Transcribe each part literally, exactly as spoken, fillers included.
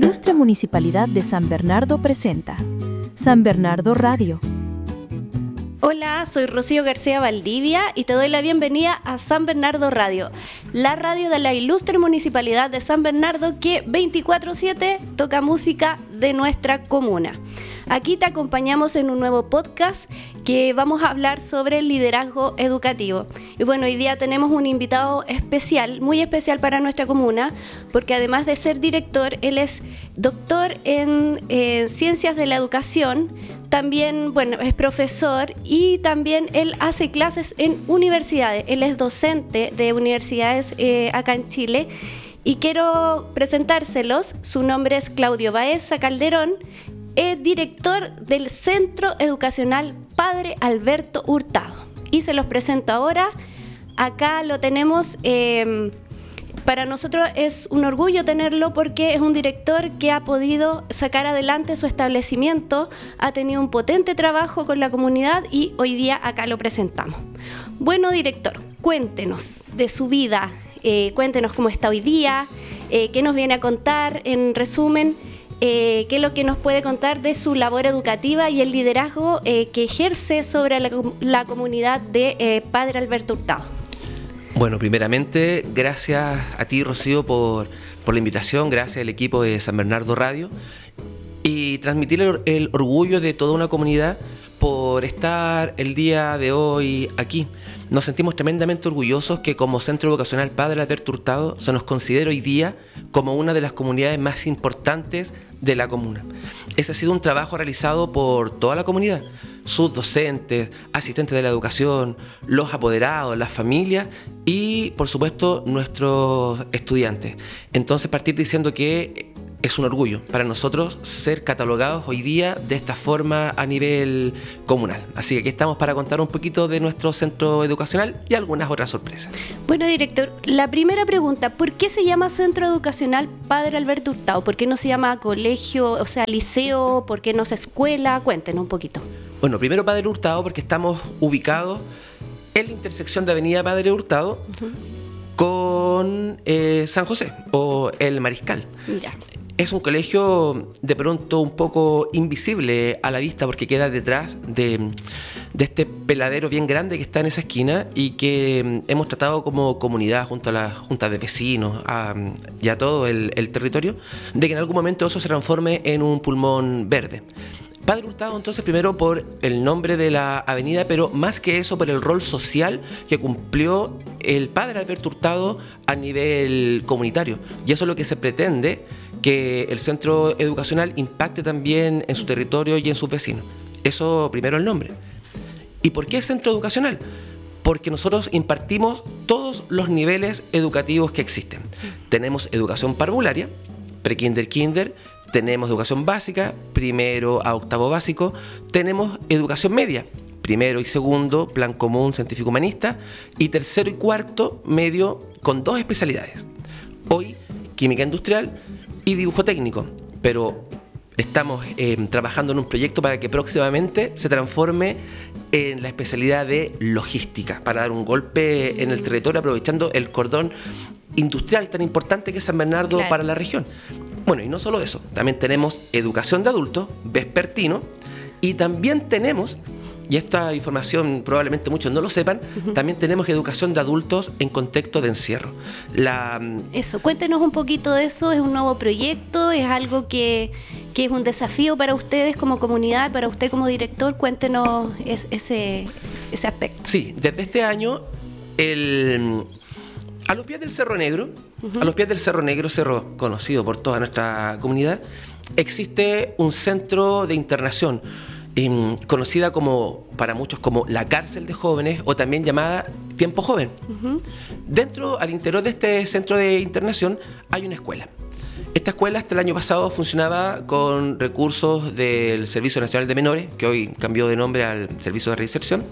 Ilustre Municipalidad de San Bernardo presenta San Bernardo Radio. Hola, soy Rocío García Valdivia y te doy la bienvenida a San Bernardo Radio, la radio de la Ilustre Municipalidad de San Bernardo que veinticuatro siete toca música de nuestra comuna. Aquí te acompañamos en un nuevo podcast que vamos a hablar sobre el liderazgo educativo. Y bueno, hoy día tenemos un invitado especial, muy especial para nuestra comuna, porque además de ser director, él es doctor en eh, Ciencias de la Educación, también, bueno, es profesor y también él hace clases en universidades. Él es docente de universidades eh, acá en Chile. Y quiero presentárselos. Su nombre es Claudio Baeza Calderón. Es director del Centro Educacional Padre Alberto Hurtado. Y se los presento ahora. Acá lo tenemos. Eh, para nosotros es un orgullo tenerlo porque es un director que ha podido sacar adelante su establecimiento, ha tenido un potente trabajo con la comunidad y hoy día acá lo presentamos. Bueno, director, cuéntenos de su vida, eh, cuéntenos cómo está hoy día, eh, qué nos viene a contar en resumen. Eh, ¿Qué es lo que nos puede contar de su labor educativa y el liderazgo eh, que ejerce sobre la, la comunidad de eh, Padre Alberto Hurtado? Bueno, primeramente, gracias a ti, Rocío, por, por la invitación, gracias al equipo de San Bernardo Radio y transmitir el, el orgullo de toda una comunidad por estar el día de hoy aquí. Nos sentimos tremendamente orgullosos que como Centro Educacional Padre Alberto Hurtado se nos considera hoy día como una de las comunidades más importantes de la comuna. Ese ha sido un trabajo realizado por toda la comunidad, sus docentes, asistentes de la educación, los apoderados, las familias y, por supuesto, nuestros estudiantes. Entonces, partir diciendo que es un orgullo para nosotros ser catalogados hoy día de esta forma a nivel comunal. Así que aquí estamos para contar un poquito de nuestro centro educacional y algunas otras sorpresas. Bueno, director, la primera pregunta, ¿por qué se llama Centro Educacional Padre Alberto Hurtado? ¿Por qué no se llama colegio, o sea, liceo? ¿Por qué no es escuela? Cuéntenos un poquito. Bueno, primero Padre Hurtado porque estamos ubicados en la intersección de Avenida Padre Hurtado uh-huh. con eh, San José o El Mariscal. Ya. Es un colegio de pronto un poco invisible a la vista porque queda detrás de, de este peladero bien grande que está en esa esquina y que hemos tratado como comunidad junto a las juntas de vecinos a, y a todo el, el territorio de que en algún momento eso se transforme en un pulmón verde. Padre Hurtado, entonces, primero por el nombre de la avenida, pero más que eso, por el rol social que cumplió el Padre Alberto Hurtado a nivel comunitario. Y eso es lo que se pretende, que el centro educacional impacte también en su territorio y en sus vecinos. Eso primero el nombre. ¿Y por qué centro educacional? Porque nosotros impartimos todos los niveles educativos que existen. Tenemos educación parvularia, pre-kinder, kinder, tenemos educación básica, primero a octavo básico, tenemos educación media, primero y segundo, plan común científico humanista, y tercero y cuarto, medio con dos especialidades. Hoy, química industrial y dibujo técnico, pero estamos eh, trabajando en un proyecto para que próximamente se transforme en la especialidad de logística, para dar un golpe en el territorio aprovechando el cordón industrial tan importante que es San Bernardo claro. para la región. Bueno, y no solo eso, también tenemos educación de adultos, vespertino, y también tenemos, y esta información probablemente muchos no lo sepan, uh-huh. también tenemos educación de adultos en contexto de encierro. La, eso, cuéntenos un poquito de eso, ¿es un nuevo proyecto? ¿Es algo que, que es un desafío para ustedes como comunidad, para usted como director? Cuéntenos es, ese, ese aspecto. Sí, desde este año, el... A los pies del Cerro Negro, uh-huh. a los pies del Cerro Negro, cerro conocido por toda nuestra comunidad, existe un centro de internación, eh, conocida como, para muchos como la cárcel de jóvenes o también llamada Tiempo Joven. Uh-huh. Dentro, al interior de este centro de internación, hay una escuela. Esta escuela hasta el año pasado funcionaba con recursos del Servicio Nacional de Menores, que hoy cambió de nombre al Servicio de Reinserción,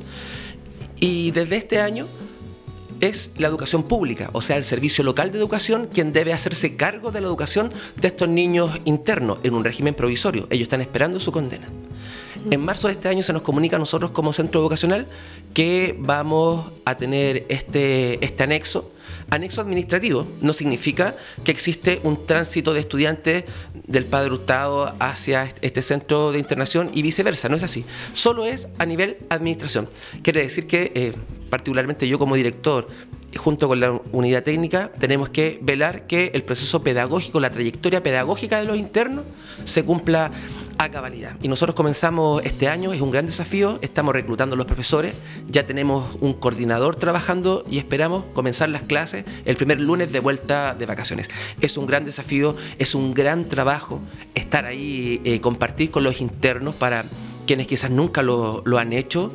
y desde este año es la educación pública, o sea, el Servicio Local de Educación, quien debe hacerse cargo de la educación de estos niños internos en un régimen provisorio. Ellos están esperando su condena. En marzo de este año se nos comunica a nosotros como centro educacional que vamos a tener este, este anexo Anexo administrativo no significa que existe un tránsito de estudiantes del Padre Hurtado hacia este centro de internación y viceversa, no es así. Solo es a nivel administración. Quiere decir que, eh, particularmente yo como director, junto con la unidad técnica, tenemos que velar que el proceso pedagógico, la trayectoria pedagógica de los internos se cumpla a cabalidad. Y nosotros comenzamos este año, es un gran desafío, estamos reclutando a los profesores, ya tenemos un coordinador trabajando y esperamos comenzar las clases el primer lunes de vuelta de vacaciones. Es un gran desafío, es un gran trabajo estar ahí, eh, compartir con los internos para quienes quizás nunca lo, lo han hecho.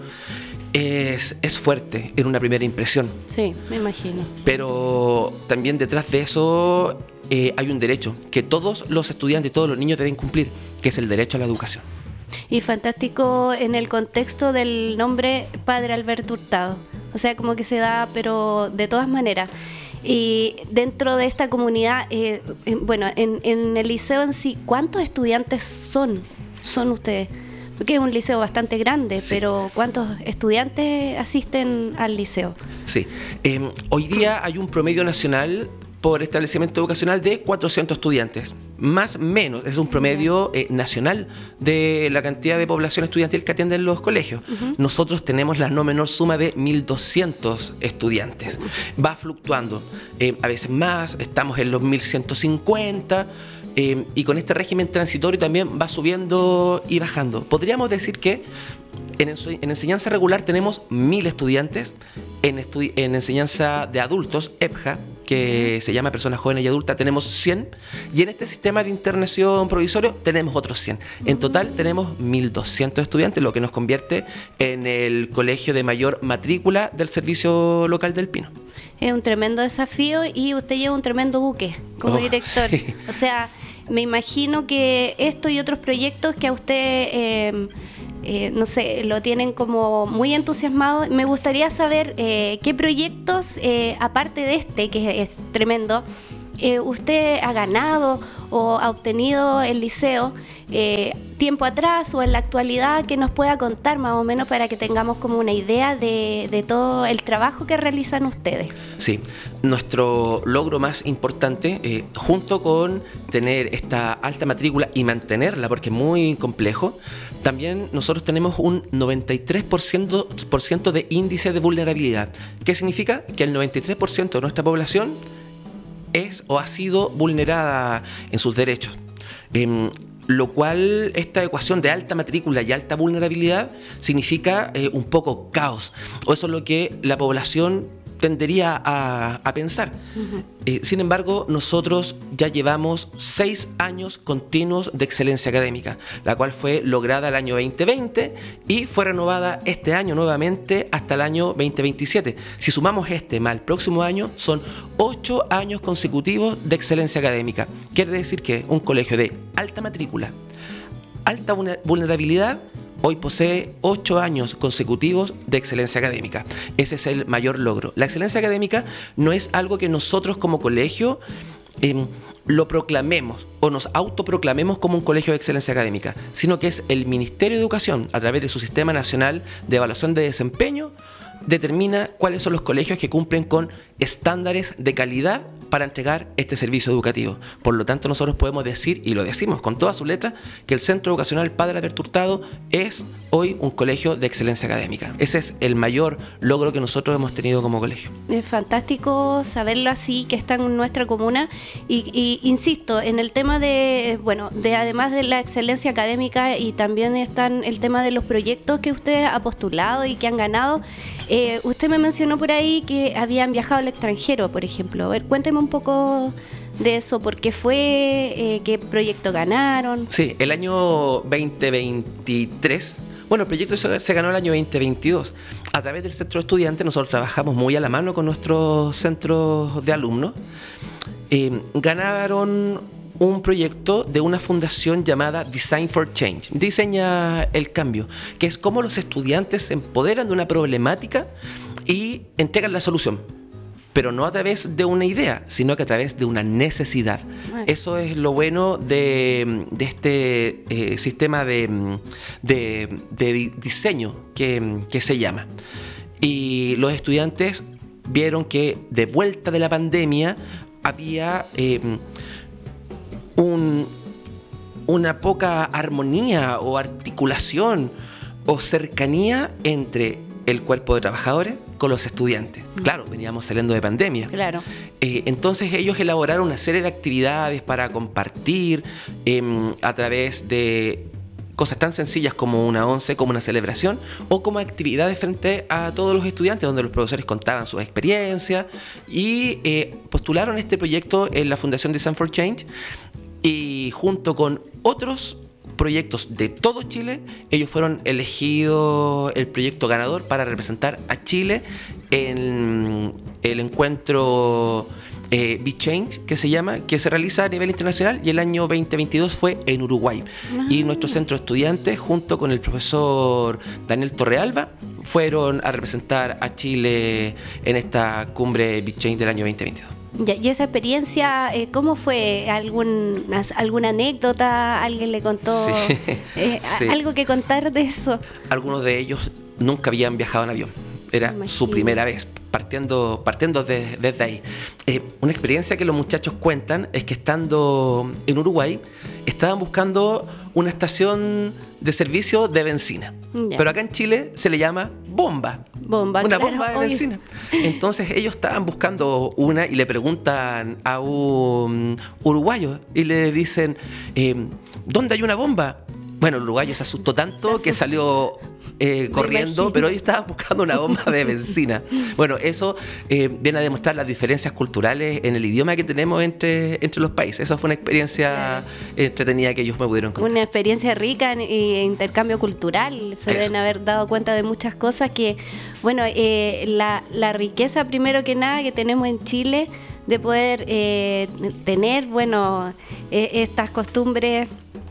Es, es fuerte en una primera impresión. Sí, me imagino. Pero también detrás de eso eh, hay un derecho que todos los estudiantes, todos los niños deben cumplir, que es el derecho a la educación. Y fantástico en el contexto del nombre Padre Alberto Hurtado. O sea, como que se da, pero de todas maneras. Y dentro de esta comunidad, eh, bueno, en, en el liceo en sí, ¿cuántos estudiantes son, son ustedes? Porque es un liceo bastante grande, sí. Pero ¿cuántos estudiantes asisten al liceo? Sí, eh, hoy día hay un promedio nacional por establecimiento educacional de cuatrocientos estudiantes, más o menos, es un promedio eh, nacional de la cantidad de población estudiantil que atienden los colegios. Uh-huh. Nosotros tenemos la no menor suma de mil doscientos estudiantes. Uh-huh. Va fluctuando, eh, a veces más, estamos en los mil ciento cincuenta. Eh, y con este régimen transitorio también va subiendo y bajando. Podríamos decir que en, en enseñanza regular tenemos mil estudiantes, en, estu en enseñanza de adultos, E P J A, que se llama Personas Jóvenes y Adultas, tenemos cien, y en este sistema de internación provisorio tenemos otros cien. En total tenemos mil doscientos estudiantes, lo que nos convierte en el colegio de mayor matrícula del Servicio Local del Pino. Es un tremendo desafío y usted lleva un tremendo buque como oh, director. Sí. O sea, me imagino que esto y otros proyectos que a usted, eh, eh, no sé, lo tienen como muy entusiasmado. Me gustaría saber eh, qué proyectos, eh, aparte de este, que es tremendo, eh, usted ha ganado o ha obtenido el liceo eh, tiempo atrás o en la actualidad, que nos pueda contar más o menos para que tengamos como una idea de, de todo el trabajo que realizan ustedes. Sí, nuestro logro más importante, eh, junto con tener esta alta matrícula y mantenerla, porque es muy complejo, también nosotros tenemos un noventa y tres por ciento de índice de vulnerabilidad. ¿Qué significa? Que el noventa y tres por ciento de nuestra población es o ha sido vulnerada en sus derechos. Eh, lo cual, esta ecuación de alta matrícula y alta vulnerabilidad significa eh, un poco caos, o eso es lo que la población tendería a, a pensar. Uh-huh. Eh, sin embargo, nosotros ya llevamos seis años continuos de excelencia académica, la cual fue lograda el año veinte veinte y fue renovada este año nuevamente hasta el año veinte veintisiete. Si sumamos este más el próximo año, son ocho años consecutivos de excelencia académica. Quiere decir que un colegio de alta matrícula, alta vulnerabilidad, hoy posee ocho años consecutivos de excelencia académica. Ese es el mayor logro. La excelencia académica no es algo que nosotros como colegio eh, lo proclamemos o nos autoproclamemos como un colegio de excelencia académica, sino que es el Ministerio de Educación, a través de su Sistema Nacional de Evaluación de Desempeño, determina cuáles son los colegios que cumplen con estándares de calidad para entregar este servicio educativo. Por lo tanto, nosotros podemos decir, y lo decimos con todas sus letras, que el Centro Educacional Padre Alberto Hurtado es hoy un colegio de excelencia académica. Ese es el mayor logro que nosotros hemos tenido como colegio. Es fantástico saberlo así, que está en nuestra comuna. Y, y insisto, en el tema de, bueno, de además de la excelencia académica, y también están el tema de los proyectos que usted ha postulado y que han ganado. Eh, usted me mencionó por ahí que habían viajado al extranjero, por ejemplo. A ver, cuénteme un poco de eso, por qué fue, eh, qué proyecto ganaron. Sí, el año veinte veintitrés, bueno, el proyecto se, se ganó el año veinte veintidós. A través del centro de estudiantes, nosotros trabajamos muy a la mano con nuestros centros de alumnos. Eh, ganaron un proyecto de una fundación llamada Design for Change, Diseña el Cambio, que es cómo los estudiantes se empoderan de una problemática y entregan la solución, pero no a través de una idea, sino que a través de una necesidad. Bueno. Eso es lo bueno de, de este eh, sistema de, de, de diseño que, que se llama. Y los estudiantes vieron que de vuelta de la pandemia había eh, un, una poca armonía o articulación o cercanía entre el cuerpo de trabajadores con los estudiantes. Claro, veníamos saliendo de pandemia. Claro. Eh, entonces ellos elaboraron una serie de actividades para compartir eh, a través de cosas tan sencillas como una once, como una celebración, o como actividades frente a todos los estudiantes, donde los profesores contaban sus experiencias y eh, postularon este proyecto en la Fundación Design for Change, y junto con otros proyectos de todo Chile, ellos fueron elegidos el proyecto ganador para representar a Chile en el encuentro eh, Be Change, que se llama, que se realiza a nivel internacional, y el año veinte veintidós fue en Uruguay. Ah. Y nuestro centro de estudiantes, junto con el profesor Daniel Torrealba, fueron a representar a Chile en esta cumbre Be Change del año veinte veintidós. ¿Y esa experiencia, eh, cómo fue? ¿Algún, ¿Alguna anécdota? ¿Alguien le contó? Sí, eh, sí. ¿Algo que contar de eso? Algunos de ellos nunca habían viajado en avión. Era su primera vez, partiendo, partiendo de, desde ahí. Eh, una experiencia que los muchachos cuentan es que estando en Uruguay, estaban buscando una estación de servicio de benzina. Yeah. Pero acá en Chile se le llama bomba. Bomba, una claro, bomba de obvio. benzina. Entonces ellos estaban buscando una y le preguntan a un uruguayo y le dicen, eh, ¿dónde hay una bomba? Bueno, el uruguayo se asustó tanto se asustó. que salió eh, corriendo, pero ellos estaban buscando una bomba de benzina. Bueno, eso eh, viene a demostrar las diferencias culturales en el idioma que tenemos entre, entre los países. Eso fue una experiencia claro. entretenida que ellos me pudieron contar. Una experiencia rica en, en intercambio cultural. Se eso. deben haber dado cuenta de muchas cosas que, bueno, eh, la, la riqueza primero que nada que tenemos en Chile de poder eh, tener, bueno, eh, estas costumbres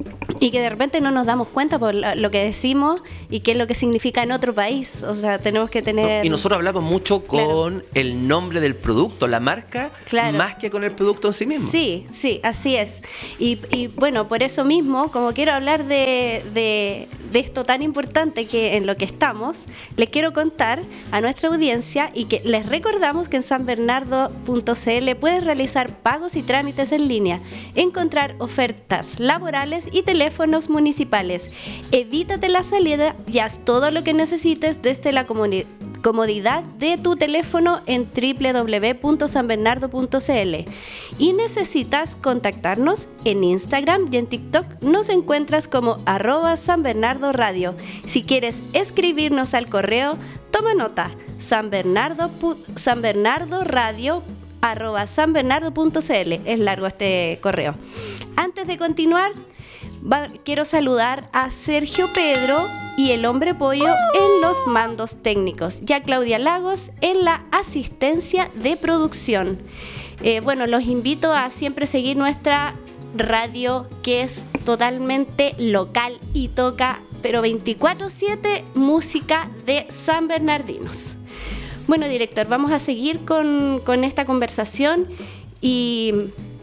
y que de repente no nos damos cuenta por lo que decimos y qué es lo que significa en otro país. O sea, tenemos que tener... No, y nosotros hablamos mucho con claro. el nombre del producto, la marca, claro. más que con el producto en sí mismo. Sí, sí, así es. Y, y bueno, por eso mismo, como quiero hablar de, de, de esto tan importante que en lo que estamos, les quiero contar a nuestra audiencia y que les recordamos que en san bernardo punto c l puedes realizar pagos y trámites en línea, encontrar ofertas laborales y teléfonos municipales. Evítate la salida y haz todo lo que necesites desde la comuni- comodidad de tu teléfono en doble u doble u doble u punto san bernardo punto c l. Y necesitas contactarnos en Instagram y en TikTok. Nos encuentras como arroba San Bernardo Radio. Si quieres escribirnos al correo, toma nota, San Bernardo, San Bernardo Radio arroba san bernardo punto c l. Es largo este correo. Antes de continuar, Va, quiero saludar a Sergio Pedro y el Hombre Pollo en los mandos técnicos y a Claudia Lagos en la asistencia de producción. Eh, bueno, los invito a siempre seguir nuestra radio, que es totalmente local y toca, pero veinticuatro siete, música de San Bernardinos. Bueno, director, vamos a seguir con, con esta conversación y...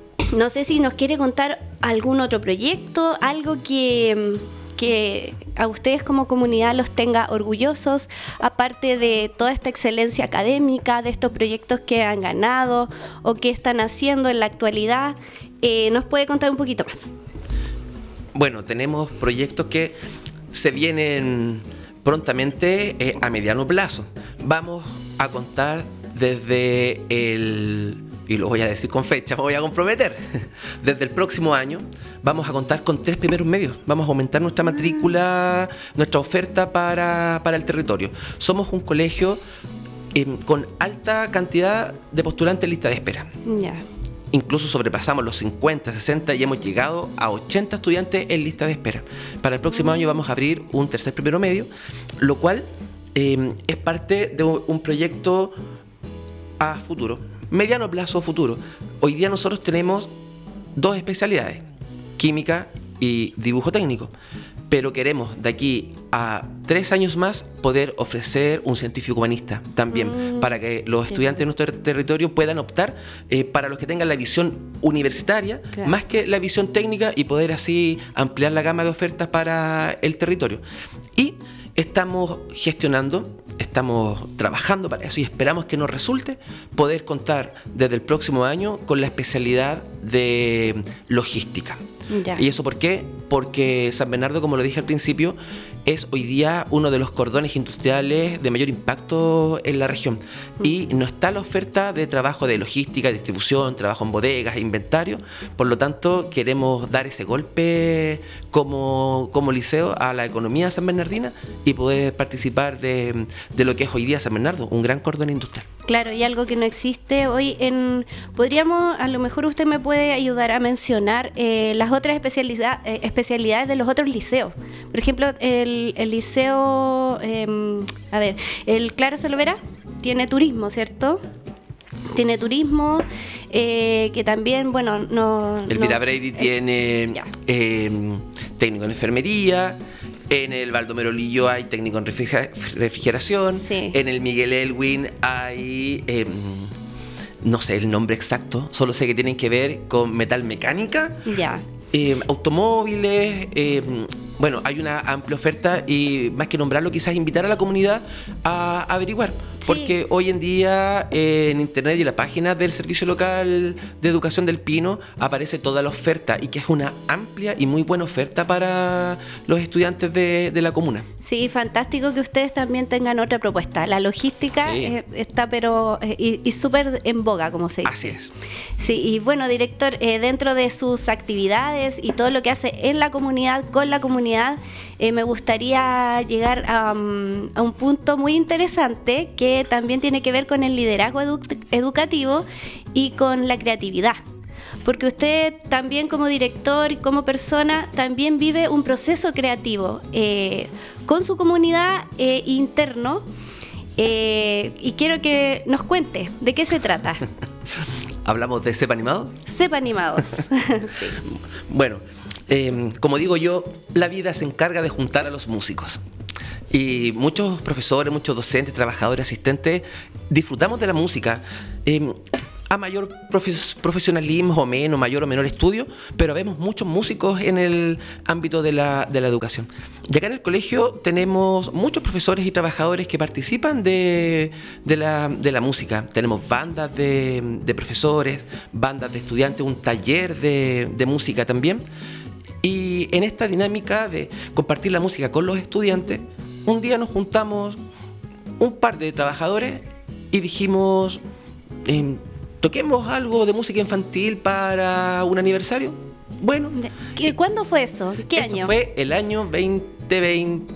no sé si nos quiere contar algún otro proyecto, algo que, que a ustedes como comunidad los tenga orgullosos, aparte de toda esta excelencia académica, de estos proyectos que han ganado o que están haciendo en la actualidad. Eh, ¿Nos puede contar un poquito más? Bueno, tenemos proyectos que se vienen prontamente eh, a mediano plazo. Vamos a contar desde el... y lo voy a decir con fecha, me voy a comprometer. Desde el próximo año vamos a contar con tres primeros medios. Vamos a aumentar nuestra matrícula, nuestra oferta para, para el territorio. Somos un colegio eh, con alta cantidad de postulantes en lista de espera. Ya. Incluso sobrepasamos los cincuenta, sesenta y hemos llegado a ochenta estudiantes en lista de espera. Para el próximo año vamos a abrir un tercer primero medio, lo cual eh, es parte de un proyecto a futuro. Mediano plazo futuro. Hoy día nosotros tenemos dos especialidades, química y dibujo técnico, pero queremos de aquí a tres años más poder ofrecer un científico humanista también, mm, para que los estudiantes de nuestro territorio puedan optar eh, para los que tengan la visión universitaria, claro, más que la visión técnica, y poder así ampliar la gama de ofertas para el territorio. Y estamos gestionando estamos trabajando para eso y esperamos que nos resulte poder contar desde el próximo año con la especialidad de logística. Ya. ¿Y eso por qué? Porque San Bernardo, como lo dije al principio, es hoy día uno de los cordones industriales de mayor impacto en la región. Y no está la oferta de trabajo de logística, distribución, trabajo en bodegas, inventario. Por lo tanto, queremos dar ese golpe como, como liceo a la economía sanbernardina y poder participar de, de lo que es hoy día San Bernardo, un gran cordón industrial. Claro, y algo que no existe hoy en... Podríamos, a lo mejor usted me puede ayudar a mencionar eh, las otras especialidad, eh, especialidades de los otros liceos. Por ejemplo, el, el liceo, eh, a ver, el Claro Solovera tiene turismo, ¿cierto? Tiene turismo, eh, que también, bueno, no... El no, Vira Brady eh, tiene eh, técnico en enfermería. En el Baldomero Lillo hay técnico en refrigeración. Sí. En el Miguel Elwin hay, eh, no sé el nombre exacto, solo sé que tienen que ver con metalmecánica, Ya. eh, automóviles. Eh, bueno, hay una amplia oferta y más que nombrarlo, quizás invitar a la comunidad a averiguar. Sí. Porque hoy en día eh, en internet y en la página del Servicio Local de Educación del Pino aparece toda la oferta y que es una amplia y muy buena oferta para los estudiantes de, de la comuna. Sí, fantástico que ustedes también tengan otra propuesta. La logística Sí. eh, está pero eh, y, y súper en boga, como se dice. Así es. Sí, y bueno, director, eh, dentro de sus actividades y todo lo que hace en la comunidad, con la comunidad, eh, me gustaría llegar a, um, a un punto muy interesante que también tiene que ver con el liderazgo edu- educativo y con la creatividad. Porque usted también como director y como persona también vive un proceso creativo eh, con su comunidad eh, interno eh, y quiero que nos cuente de qué se trata. ¿Hablamos de C E P animado? C E P Animados. Sí. Bueno, eh, como digo yo, la vida se encarga de juntar a los músicos. Y muchos profesores, muchos docentes, trabajadores, asistentes, disfrutamos de la música. Eh, a mayor profes- profesionalismo o menos, mayor o menor estudio, pero vemos muchos músicos en el ámbito de la, de la educación. Y acá en el colegio tenemos muchos profesores y trabajadores que participan de, de, la, de la música. Tenemos bandas de, de profesores, bandas de estudiantes, un taller de, de música también. Y en esta dinámica de compartir la música con los estudiantes, un día nos juntamos un par de trabajadores y dijimos... Eh, toquemos algo de música infantil para un aniversario. Bueno, ¿Qué, ¿Cuándo fue eso? ¿Qué eso año? fue el año veinte veinte.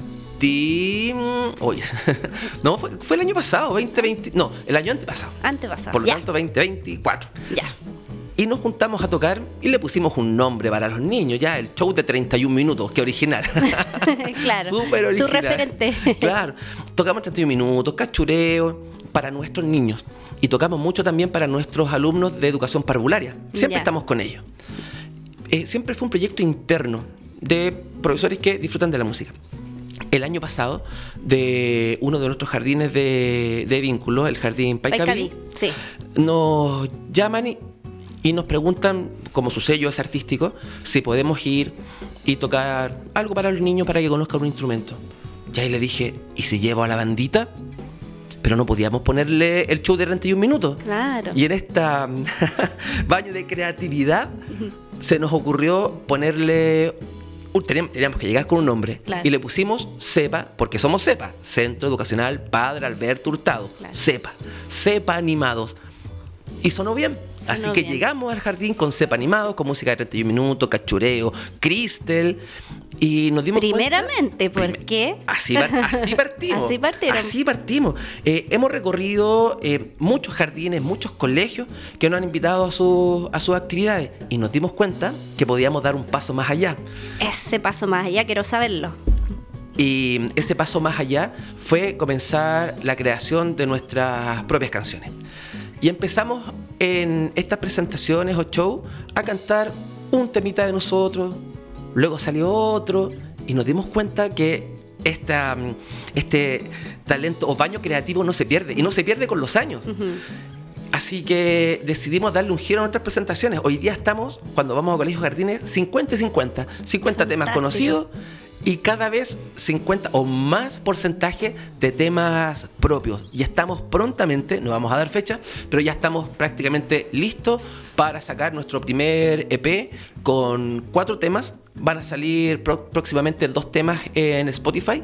Oye, no, fue, fue el año pasado, veinte veinte. No, el año antepasado. Antepasado. Por lo Ya. tanto, veinte veinticuatro. Ya. Y nos juntamos a tocar y le pusimos un nombre para los niños, ya el show de treinta y un minutos, que original. Claro. Súper original. Su referente. Claro. Tocamos treinta y un minutos, cachureo, para nuestros niños. Y tocamos mucho también para nuestros alumnos de educación parvularia. Siempre Ya. estamos con ellos. Eh, siempre fue un proyecto interno de profesores que disfrutan de la música. El año pasado, de uno de nuestros jardines de, de vínculo, el jardín Paicaví, Paicaví, sí. nos llaman y, y nos preguntan, como su sello es artístico, si podemos ir y tocar algo para los niños para que conozcan un instrumento. Y ahí le dije, ¿y si llevo a la bandita? Pero no podíamos ponerle el show de treinta y un minutos. Claro. Y en esta baño de creatividad se nos ocurrió ponerle... uh, Teníamos, teníamos que llegar con un nombre. Claro. Y le pusimos C E P A, porque somos C E P A, Centro Educacional Padre Alberto Hurtado. Claro. C E P A. C E P A Animados. Y sonó bien. Sonó Así que bien. llegamos al jardín con C E P A Animados, con música de treinta y un minutos, cachureo, Crystal. Y nos dimos Primeramente, cuenta... ¿por qué? Así, par- así partimos. Así partieron. Así partimos. Eh, hemos recorrido eh, muchos jardines, muchos colegios que nos han invitado a, su- a sus actividades y nos dimos cuenta que podíamos dar un paso más allá. Ese paso más allá, quiero saberlo. Y ese paso más allá fue comenzar la creación de nuestras propias canciones. Y empezamos en estas presentaciones o shows a cantar un temita de nosotros, luego salió otro y nos dimos cuenta que esta, este talento o baño creativo no se pierde y no se pierde con los años. Ujú. Así que decidimos darle un giro a nuestras presentaciones. Hoy día estamos, cuando vamos a colegios jardines, cincuenta y cincuenta. cincuenta temas Fantástico. conocidos y cada vez cincuenta o más porcentaje de temas propios. Y estamos prontamente, no vamos a dar fecha, pero ya estamos prácticamente listos para sacar nuestro primer E P con cuatro temas. Van a salir pro- próximamente dos temas en Spotify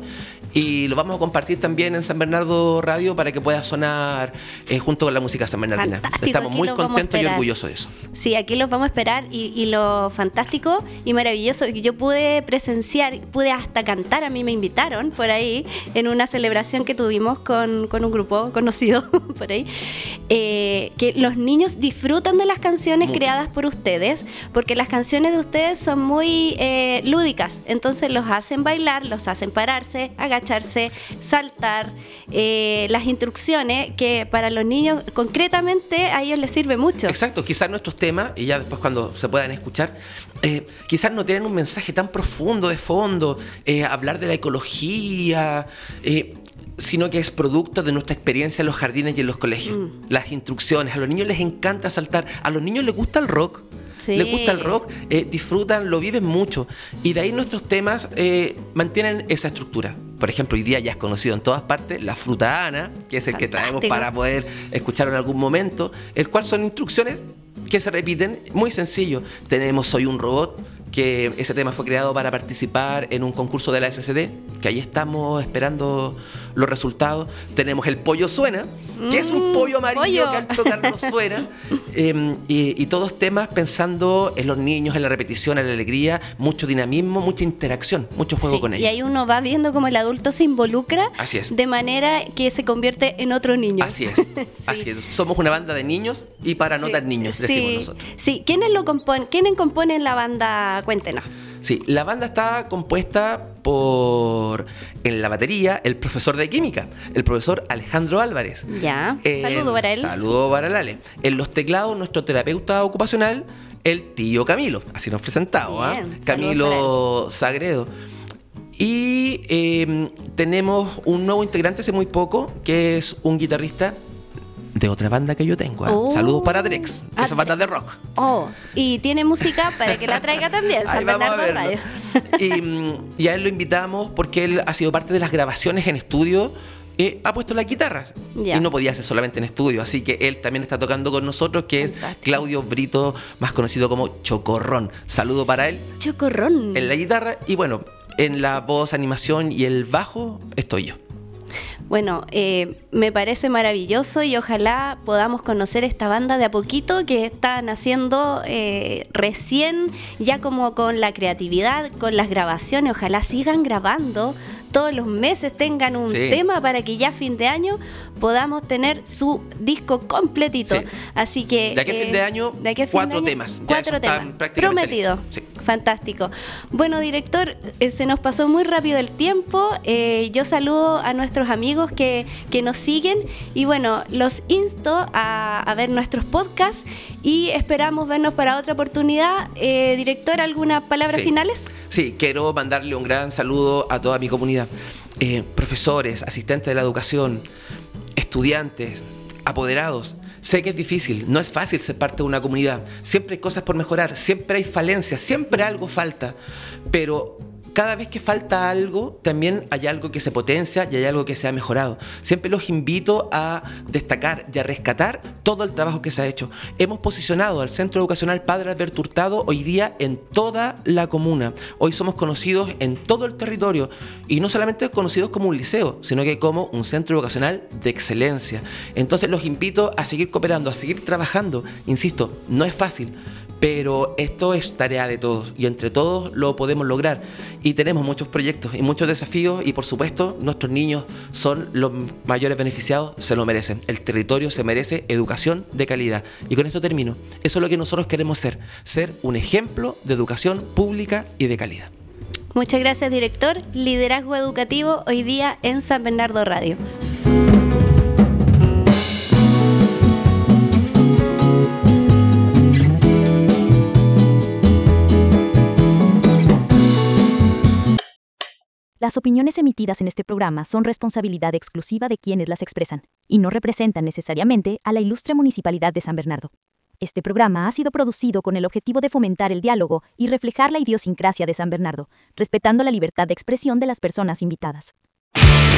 y lo vamos a compartir también en San Bernardo Radio para que pueda sonar eh, junto con la música sanbernardina. Fantástico, Estamos muy contentos y esperar. orgullosos de eso. Sí, aquí los vamos a esperar y, y lo fantástico y maravilloso que yo pude presenciar, pude hasta cantar, a mí me invitaron por ahí en una celebración que tuvimos con, con un grupo conocido por ahí, eh, que los niños disfrutan de las canciones Mucho. creadas por ustedes, porque las canciones de ustedes son muy eh, lúdicas, entonces los hacen bailar, los hacen pararse, agacharse, saltar, eh, las instrucciones que para los niños concretamente a ellos les sirve mucho. Exacto, quizás nuestros temas, y ya después cuando se puedan escuchar, eh, quizás no tienen un mensaje tan profundo de fondo, eh, hablar de la ecología, eh, sino que es producto de nuestra experiencia en los jardines y en los colegios. Mm. Las instrucciones, a los niños les encanta saltar, a los niños les gusta el rock. Sí. Les gusta el rock, eh, disfrutan, lo viven mucho. Y de ahí nuestros temas eh, mantienen esa estructura. Por ejemplo, hoy día ya es conocido en todas partes la fruta Ana, que es el Fantástico. Que traemos para poder escucharlo en algún momento, el cual son instrucciones que se repiten, muy sencillo. Tenemos Soy un robot, que ese tema fue creado para participar en un concurso de la S C D, que ahí estamos esperando los resultados. Tenemos El Pollo Suena, que mm, es un pollo amarillo pollo. que al tocarlo suena, eh, y, y todos temas pensando en los niños, en la repetición, en la alegría, mucho dinamismo, mucha interacción, mucho juego sí, con ellos. Y ahí uno va viendo cómo el adulto se involucra. Así es. De manera que se convierte en otro niño. Así es, sí. Así es. Somos una banda de niños y para sí. no tan niños, decimos sí. nosotros. Sí, ¿quiénes lo componen? ¿Quiénes componen la banda? Cuéntenos. Sí, la banda está compuesta por, en la batería, el profesor de química, el profesor Alejandro Álvarez. Ya, eh, saludo para él. Saludo para el Ale. En los teclados, nuestro terapeuta ocupacional, el tío Camilo, así nos presentamos, ¿eh? Camilo Sagredo. Y eh, tenemos un nuevo integrante hace muy poco, que es un guitarrista de otra banda que yo tengo. ¿eh? Oh. Saludos para Drex, esa banda de rock. Oh, y tiene música para que la traiga también, San Bernardo Radio. Y, y a él lo invitamos porque él ha sido parte de las grabaciones en estudio. Eh, ha puesto las guitarras yeah. y no podía ser solamente en estudio, así que él también está tocando con nosotros, que es Fantástico. Claudio Brito, más conocido como Chocorrón. Saludo para él. Chocorrón. En la guitarra y bueno, en la voz, animación y el bajo estoy yo. Bueno, eh, me parece maravilloso y ojalá podamos conocer esta banda de a poquito que están haciendo eh, recién, ya como con la creatividad, con las grabaciones. Ojalá sigan grabando, todos los meses tengan un sí. tema para que ya a fin de año podamos tener su disco completito. Sí. Así que de aquí a fin de año, de aquí a fin cuatro de año, temas. Cuatro temas. Prometido. Sí. Fantástico. Bueno, director, eh, se nos pasó muy rápido el tiempo. Eh, yo saludo a nuestros amigos que, que nos siguen y bueno, los insto a, a ver nuestros podcasts y esperamos vernos para otra oportunidad. Eh, director, ¿algunas palabras sí. finales? Sí, quiero mandarle un gran saludo a toda mi comunidad. Eh, profesores, asistentes de la educación, estudiantes, apoderados. Sé que es difícil, no es fácil ser parte de una comunidad. Siempre hay cosas por mejorar, siempre hay falencias, siempre algo falta. Pero cada vez que falta algo, también hay algo que se potencia y hay algo que se ha mejorado. Siempre los invito a destacar y a rescatar todo el trabajo que se ha hecho. Hemos posicionado al Centro Educacional Padre Alberto Hurtado hoy día en toda la comuna. Hoy somos conocidos en todo el territorio y no solamente conocidos como un liceo, sino que como un centro educacional de excelencia. Entonces los invito a seguir cooperando, a seguir trabajando. Insisto, no es fácil, pero esto es tarea de todos y entre todos lo podemos lograr. Y tenemos muchos proyectos y muchos desafíos y por supuesto nuestros niños son los mayores beneficiados, se lo merecen. El territorio se merece educación de calidad. Y con esto termino. Eso es lo que nosotros queremos ser, ser un ejemplo de educación pública y de calidad. Muchas gracias, director. Liderazgo educativo hoy día en San Bernardo Radio. Las opiniones emitidas en este programa son responsabilidad exclusiva de quienes las expresan y no representan necesariamente a la Ilustre Municipalidad de San Bernardo. Este programa ha sido producido con el objetivo de fomentar el diálogo y reflejar la idiosincrasia de San Bernardo, respetando la libertad de expresión de las personas invitadas.